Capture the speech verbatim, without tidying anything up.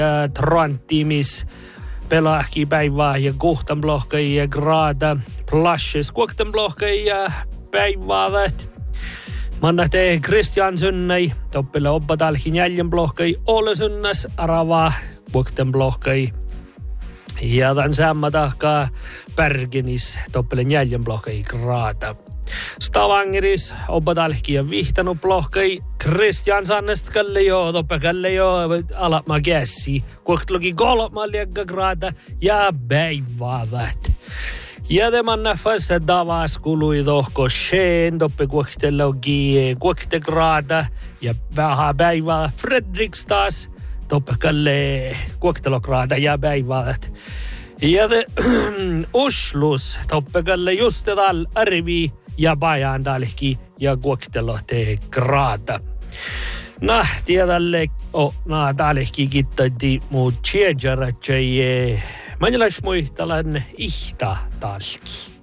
Trantimis pelahki päivää ja kuhtan blokkai ja graada plashes kuhtan blokkai ja päiväävät. Mannate Christian Synnei toppele oppatalhin jäljen blokkai Olesynnas arava kuhtan blokkai. Ja tämän samma tahkaa Bergenis toppelen jäljen blokkai graada. Stavangeris oppatalhki ja vihtanut blokkai Christian Sannest kalle jo toppe kalle jo alatma käsi. Kuhtlogi kolma liekka graada ja päiväävät. Ja tämän näfässä tavas kului tohko Sheen toppe kuhtelogi kuhte graada ja vähän päivää Fredrikstas toppe kalle kuhtelograada ja päiväävät. Ja te Oslus toppe kalle just tal arvi ja pajan talki ja kuoktelo te graata. Nah, tiedälle o na talki kittati mu tjejaratje. Manjalas muistalan ihta talki.